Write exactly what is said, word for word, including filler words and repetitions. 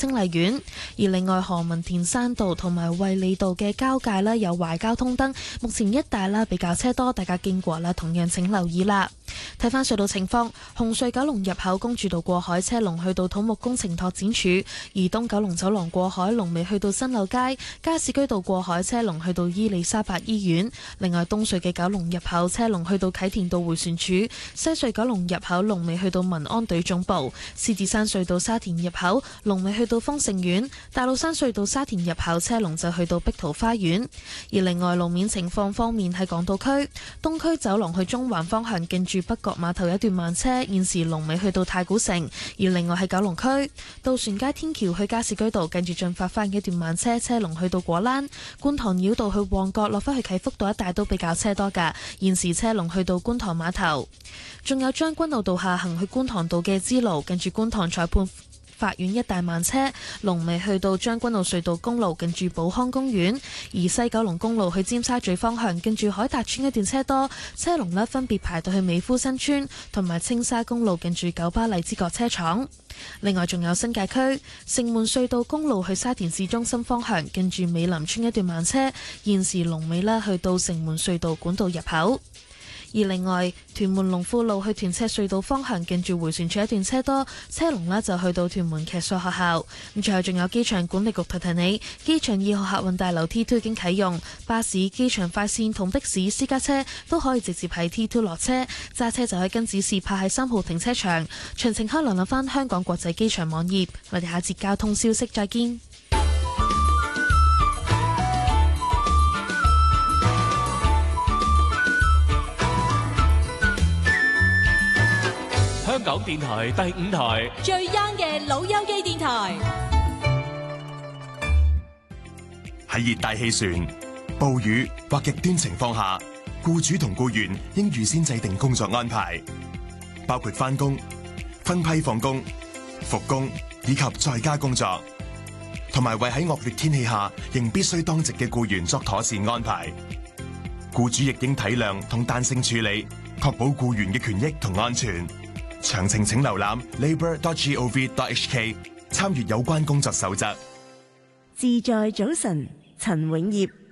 清麗苑。而另外何文田山道同埋衛理道嘅交界呢，有壞交通燈，目前一帶啦比較車多，大家經過啦同樣請留意啦。睇翻隧道情況，紅隧九龍入口公主道過海車龍去到土木工程拓展署，而東九龍走廊過海龍尾去到新柳街，加士居道過海車龍去到伊利沙伯醫院。另外東隧嘅九龍入口車龍去到啟田道迴旋處，西隧九龍入口龍尾去到民安隊總部，獅子山隧道沙田入口龍尾去到豐盛苑，大老山隧道沙田入口車龍就去到碧桃花園。而另外路面情況方面，喺港島區東區走廊去中環方向近住北角碼頭有一段慢車，現時龍尾去到太古城。而另外喺九龍區渡船街天橋去加士居道近住進發花園一段慢車，車龍去到果欄。觀塘繞道去旺角落返去啟福道一帶都比較車多㗎，現時車龍去到觀塘碼頭。仲有將軍澳道下行去觀塘道嘅支路近住觀塘裁判法院一帶慢車，龍尾去到將軍澳隧道公路近住寶康公園。而西九龍公路去尖沙咀方向近住海達邨一段車多，車龍呢分別排到去美孚新村同埋青沙公路近住九巴荔枝角車廠。另外仲有新界區城門隧道公路去沙田市中心方向近住美林村一段慢車，現時龍尾呢去到城門隧道管道入口。而另外，屯門龍富路去屯赤隧道方向近住迴旋處一段車多，車龍呢就去到屯門騎術學校。咁最後仲有機場管理局提提你，機場二號客運大樓 T 二 已經啟用，巴士、機場快線同的士、私家車都可以直接喺 T 二落車，揸車就可以跟指示泊喺三號停車場。詳情可以瀏覽翻香港國際機場網頁。我哋下節交通消息再見。 香港電台第五台最 young 嘅老友記電台。 喺熱帶氣旋、暴雨或極端情況下，僱主同僱員應預先制定工作安排，包括返工、分批放工、復工以及在家工作，同埋為喺惡劣天氣下仍必須當值嘅僱員作妥善安排。僱主亦應體諒同彈性處理，確保僱員嘅權益同安全。詳情請瀏覽 labour dot gov dot hk， 參閱有關工作守則。 自在早晨，陳永業。